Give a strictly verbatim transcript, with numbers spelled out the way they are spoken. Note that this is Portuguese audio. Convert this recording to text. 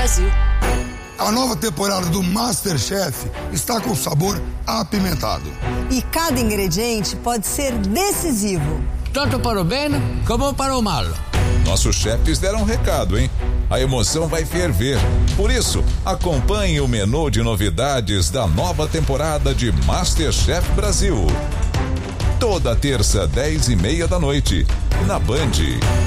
Brasil. A nova temporada do MasterChef está com sabor apimentado. E cada ingrediente pode ser decisivo. Tanto para o bem como para o mal. Nossos chefes deram um recado, hein? A emoção vai ferver. Por isso, acompanhe o menu de novidades da nova temporada de MasterChef Brasil. Toda terça, dez e meia da noite, na Band.